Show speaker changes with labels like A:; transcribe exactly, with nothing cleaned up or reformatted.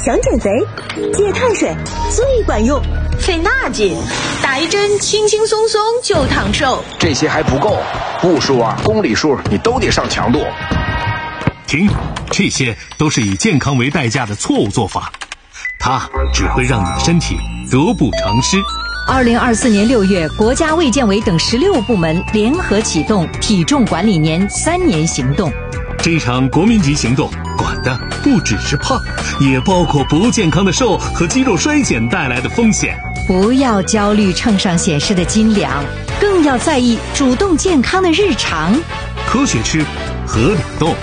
A: 想减肥，戒碳水最管用。
B: 费那劲，打一针轻轻松松就烫瘦。
C: 这些还不够，步数啊、公里数你都得上强度。
D: 停，这些都是以健康为代价的错误做法，它只会让你的身体得不偿失。
E: 二零二四年六月，国家卫健委等十六部门联合启动体重管理年三年行动。
D: 这场国民级行动管的不只是胖，也包括不健康的瘦和肌肉衰减带来的风险。
E: 不要焦虑秤上显示的斤两，更要在意主动健康的日常。
D: 科学吃，合理动。